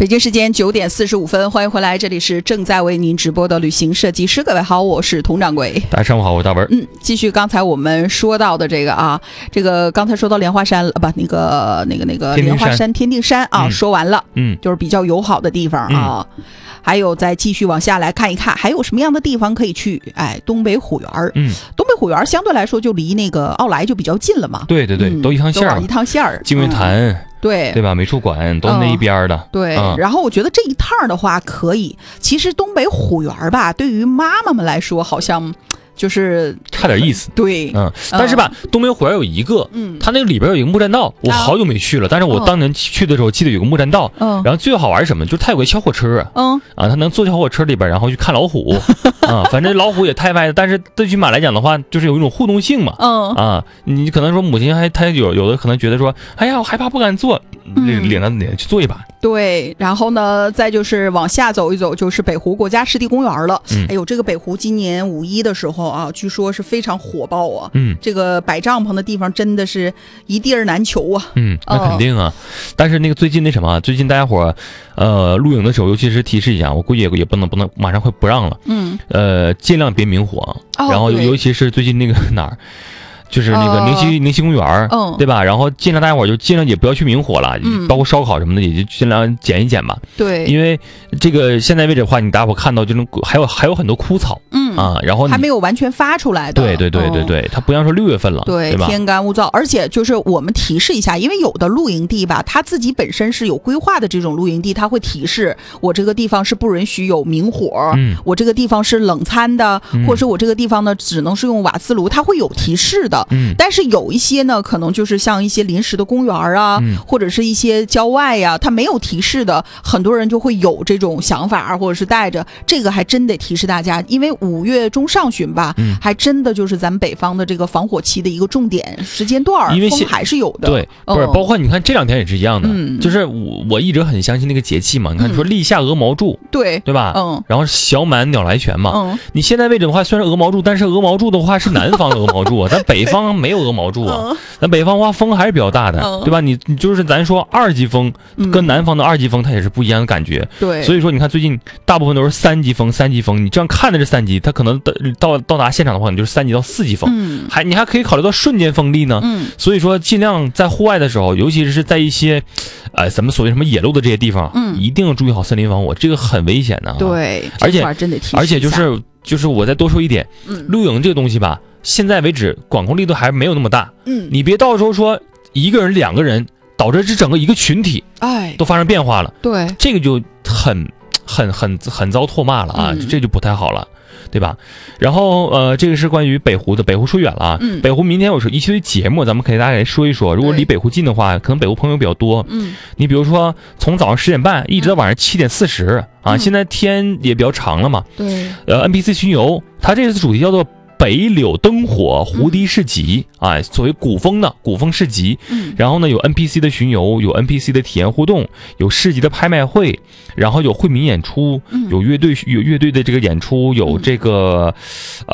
北京时间9:45，欢迎回来，这里是正在为您直播的旅行设计师。各位好，我是佟掌柜。 大家上午好，我是大文。 继续刚才我们说到的这个啊，这个刚才说到莲花山不，那个莲花山天定山啊，说完了，就是比较友好的地方啊。还有再继续往下来看一看，还有什么样的地方可以去？东北虎园东北虎园相对来说就离那个奥莱就比较近了嘛。 对，都一趟线儿， 一趟线儿。 净月潭，对吧？美术馆都是那一边的。 对，然后我觉得这一趟的话可以。其实东北虎园吧，对于妈妈们来说，好像就是差点意思。 对， 但是吧，东北虎园有一个，它那个里边有一个木栈道，我好久没去了，但是我当年去的时候记得有个木栈道，然后最好玩是什么？就是它有个小火车，它能坐小火车里边，然后去看老虎，反正老虎也太歪了，但是最起码来讲的话，就是有一种互动性嘛，你可能说母亲他有的可能觉得说，哎呀，我害怕不敢坐，领着去坐一把。对， 然后呢，再就是往下走一走，就是北湖国家湿地公园了。哎呦，这个北湖今年5·1的时候啊，据说是非常火爆啊。这个摆帐篷的地方真的是一地儿难求啊。 那肯定啊。但是那个最近那什么，最近大家伙露营的时候，尤其是提示一下，我估计也不能马上会不让了。尽量别明火，然后尤其是最近那个哪儿。就是那个宁溪公园，对吧？然后尽量大家伙就尽量也不要去明火了，包括烧烤什么的，也就尽量减一减吧。 对， 因为这个现在为止的话，你大家伙看到就是还有很多枯草，然后还没有完全发出来的。 对，它不像说6月份了，对吧？ 天干物燥，而且就是我们提示一下，因为有的露营地吧，它自己本身是有规划的这种露营地，它会提示我这个地方是不允许有明火，我这个地方是冷餐的，或者是我这个地方呢只能是用瓦斯炉，它会有提示的。但是有一些呢，可能就是像一些临时的公园啊，或者是一些郊外呀，它没有提示的，很多人就会有这种想法，或者是带着这个，还真得提示大家，因为5月中上旬吧，还真的就是咱们北方的这个防火期的一个重点时间段， 因为风还是有的。 对，不是，包括你看这2天也是一样的，就是我一直很相信那个节气嘛，你看说立夏鹅毛柱，对吧？然后小满鸟来泉嘛，你现在为止的话，虽然鹅毛柱，但是鹅毛柱的话是南方的鹅毛柱啊，咱北方没有鹅毛柱啊，咱北方的话风还是比较大的，对吧？你就是咱说2级风跟南方的2级风它也是不一样的感觉。 对， 所以说你看最近大部分都是3级风，你这样看的是3级，它可能到达现场的话，你就是3级到4级风，你还可以考虑到瞬间风力呢。所以说尽量在户外的时候，尤其是在一些咱们所谓什么野路的这些地方，一定要注意好森林防火，这个很危险的。 对， 而且就是我再多说一点，露营这个东西吧，现在为止管控力度还没有那么大。你别到时候说1个人2个人导致这整个一个群体都发生变化了，对，这个就很遭唾骂了啊，这就不太好了，对吧？然后这个是关于北湖的，北湖说远了啊。北湖明天有一期节目，咱们可以大家来说一说。如果离北湖近的话，可能北湖朋友比较多。你比如说从早上10点半一直到晚上7点40啊，现在天也比较长了嘛。对，NPC 巡游，它这次主题叫做北柳灯火湖堤市集所谓古风市集。然后呢有 NPC 的巡游，有 NPC 的体验互动，有市集的拍卖会，然后有惠民演出，有乐队的这个演出，有这个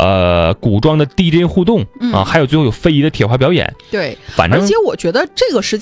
古装的 DJ 互动还有最后有非遗的铁花表演。 对，反正而且我觉得这个时